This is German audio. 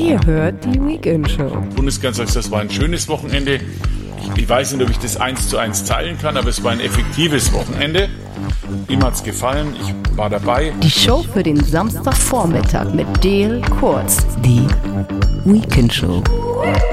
Ihr hört die Weekend Show. Bundeskanzler sagt, das war ein schönes Wochenende. Ich weiß nicht, ob ich das 1:1 teilen kann, aber es war ein effektives Wochenende. Ihm hat's gefallen, ich war dabei. Die Show für den Samstagvormittag mit Dale Kurz. Die Weekend Show.